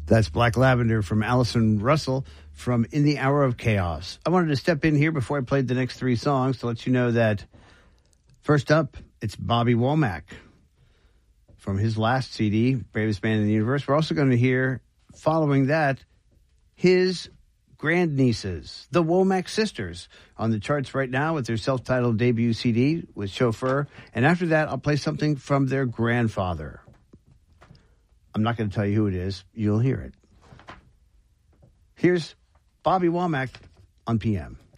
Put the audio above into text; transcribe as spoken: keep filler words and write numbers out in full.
That's Black Lavender from Allison Russell from In the Hour of Chaos. I wanted to step in here before I played the next three songs to let you know that first up, it's Bobby Womack from his last C D, Bravest Man in the Universe. We're also going to hear, following that, his grandnieces, the Womack sisters, on the charts right now with their self-titled debut C D with Chauffeur. And after that, I'll play something from their grandfather. I'm not going to tell you who it is. You'll hear it. Here's Bobby Womack on P M.